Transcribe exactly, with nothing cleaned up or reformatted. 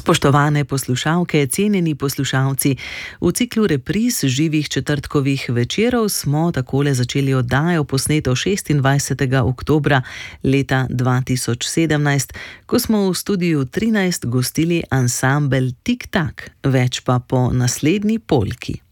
Spoštovane poslušalke, cenjeni poslušalci, v ciklu repriz živih četrtkovih večerov smo takole začeli oddajo, posneto šestindvajsetega oktobra leta dva tisoč sedemnajst, ko smo v studiu trinajst gostili ansambel Tik Tak, več pa po naslednji polki.